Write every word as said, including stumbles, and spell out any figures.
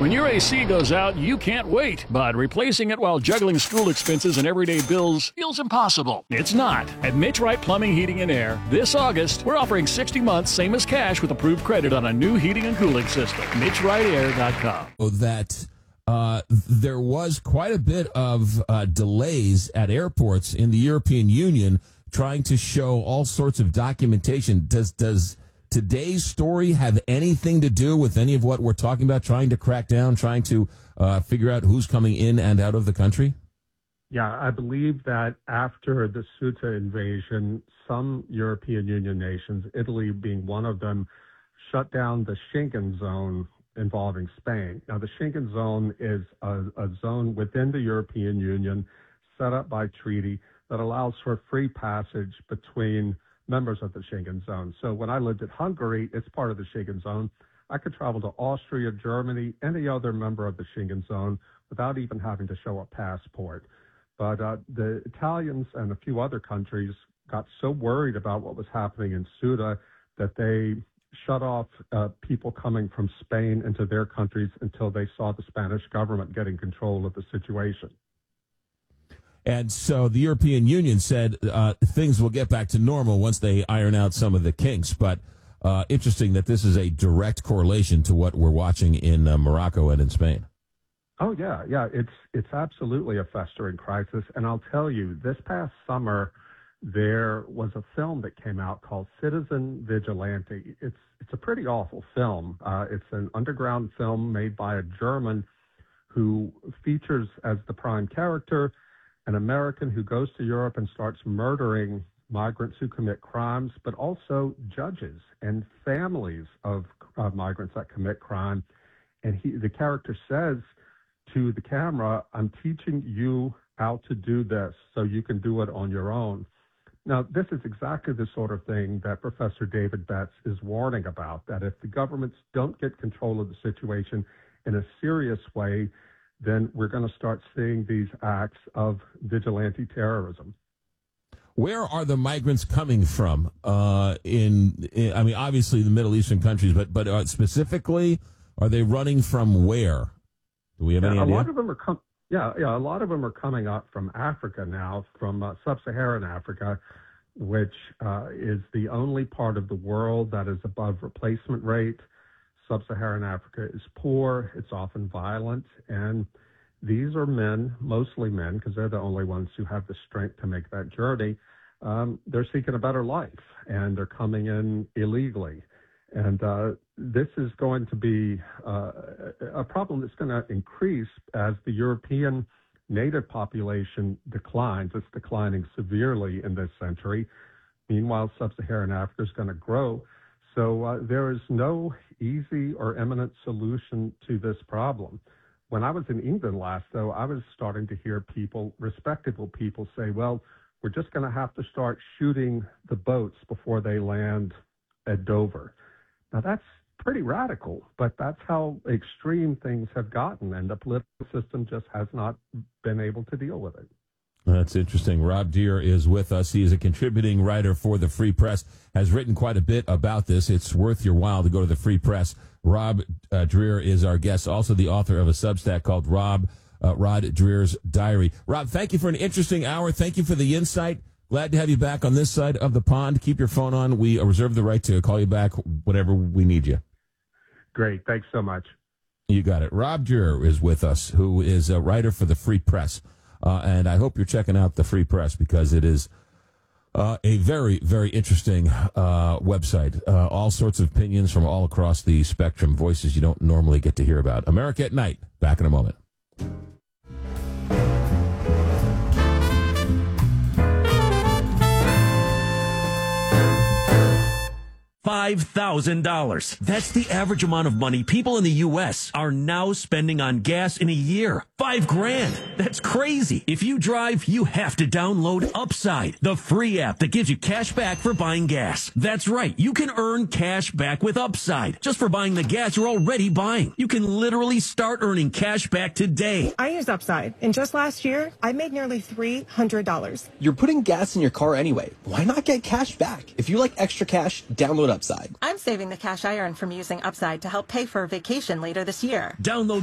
When your A C goes out, you can't wait, but replacing it while juggling school expenses and everyday bills feels impossible. It's not. At Mitch Wright Plumbing, Heating, and Air, this August, we're offering sixty months, same as cash, with approved credit on a new heating and cooling system. Mitch Wright Air dot com. That uh, there was quite a bit of uh, delays at airports in the European Union trying to show all sorts of documentation. Does does today's story have anything to do with any of what we're talking about, trying to crack down, trying to uh, figure out who's coming in and out of the country? Yeah, I believe that after the Ceuta invasion, some European Union nations, Italy being one of them, shut down the Schengen zone involving Spain. Now, the Schengen zone is a, a zone within the European Union set up by treaty that allows for free passage between members of the Schengen zone. So when I lived in Hungary, it's part of the Schengen zone. I could travel to Austria, Germany, any other member of the Schengen zone without even having to show a passport. But uh, the Italians and a few other countries got so worried about what was happening in Ceuta that they shut off uh, people coming from Spain into their countries until they saw the Spanish government getting control of the situation. And so the European Union said uh, things will get back to normal once they iron out some of the kinks. But uh, interesting that this is a direct correlation to what we're watching in uh, Morocco and in Spain. Oh, yeah, yeah. It's it's absolutely a festering crisis. And I'll tell you, this past summer, there was a film that came out called Citizen Vigilante. It's, it's a pretty awful film. Uh, it's an underground film made by a German who features as the prime character an American who goes to Europe and starts murdering migrants who commit crimes, but also judges and families of uh, migrants that commit crime. And he, the character says to the camera, I'm teaching you how to do this so you can do it on your own. Now, this is exactly the sort of thing that Professor David Betts is warning about, that if the governments don't get control of the situation in a serious way, then we're going to start seeing these acts of vigilante terrorism. Where are the migrants coming from? Uh, in, in, I mean, obviously the Middle Eastern countries, but but uh, specifically, are they running from where? Do we have yeah, any a idea? lot of them are com- yeah, yeah, a lot of them are coming up from Africa now, from uh, sub-Saharan Africa, which uh, is the only part of the world that is above replacement rate. Sub-Saharan Africa is poor, it's often violent, and these are men, mostly men, because they're the only ones who have the strength to make that journey. Um, they're seeking a better life, and they're coming in illegally. And uh, this is going to be uh, a problem that's going to increase as the European native population declines. It's declining severely in this century. Meanwhile, sub-Saharan Africa is going to grow. So uh, there is no easy or imminent solution to this problem. When I was in England last, though, I was starting to hear people, respectable people, say, well, we're just going to have to start shooting the boats before they land at Dover. Now, that's pretty radical, but that's how extreme things have gotten, and the political system just has not been able to deal with it. That's interesting. Rob Deere is with us. He is a contributing writer for the Free Press, has written quite a bit about this. It's worth your while to go to the Free Press. Rob uh, Dreher is our guest, also the author of a Substack called Rob uh, Rod Dreher's Diary. Rob, thank you for an interesting hour. Thank you for the insight. Glad to have you back on this side of the pond. Keep your phone on. We reserve the right to call you back whenever we need you. Great. Thanks so much. You got it. Rob Dreher is with us, who is a writer for the Free Press. Uh, and I hope you're checking out the Free Press because it is uh, a very, very interesting uh, website. Uh, all sorts of opinions from all across the spectrum, voices you don't normally get to hear about. America at Night. Back in a moment. five thousand dollars. That's the average amount of money people in the U S are now spending on gas in a year. Five grand. That's crazy. If you drive, you have to download Upside, the free app that gives you cash back for buying gas. That's right. You can earn cash back with Upside just for buying the gas you're already buying. You can literally start earning cash back today. I use Upside, and just last year, I made nearly three hundred dollars. You're putting gas in your car anyway. Why not get cash back? If you like extra cash, download Upside. I'm saving the cash I earn from using Upside to help pay for a vacation later this year. Download